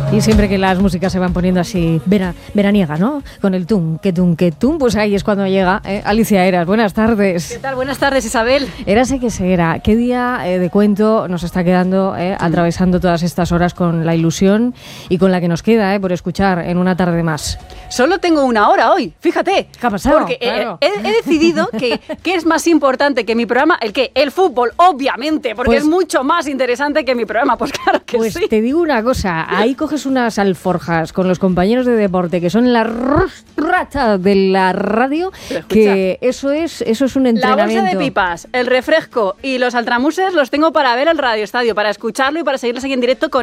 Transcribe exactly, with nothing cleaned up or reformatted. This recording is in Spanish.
Y siempre que las músicas se van poniendo así vera, veraniega, ¿no? Con el tum, que tum, que tum, pues ahí es cuando llega ¿eh? Alicia Eras. Buenas tardes. ¿Qué tal? Buenas tardes, Isabel. Érase que se era. ¿Qué día eh, de cuento nos está quedando eh, atravesando todas estas horas con la ilusión y con la que nos queda eh, por escuchar en una tarde más? Solo tengo una hora hoy, fíjate. ¿Qué ha pasado? Porque Claro. he, he, he decidido que, que es más importante que mi programa, ¿el qué? El fútbol, obviamente, porque Pues- es mucho más interesante que mi programa. Pues claro que Pues sí. te digo una cosa, ahí coges unas alforjas con los compañeros de deporte que son la rostrata de la radio, Pero escucha, que eso es, eso es un La entrenamiento. bolsa de pipas, el refresco y los altramuses los tengo para ver el Radio Estadio, para escucharlo y para seguirles aquí en directo con